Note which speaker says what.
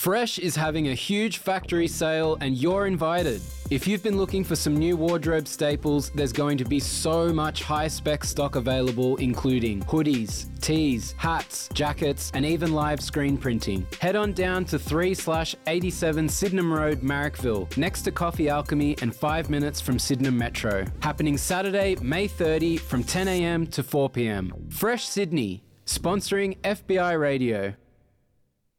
Speaker 1: Fresh is having a huge factory sale and you're invited. If you've been looking for some new wardrobe staples, there's going to be so much high-spec stock available, including hoodies, tees, hats, jackets, and even live screen printing. Head on down to 3/87 Sydenham Road, Marrickville, next to Coffee Alchemy and 5 minutes from Sydenham Metro. Happening Saturday, May 30 from 10 a.m. to 4 p.m. Fresh Sydney, sponsoring FBI Radio.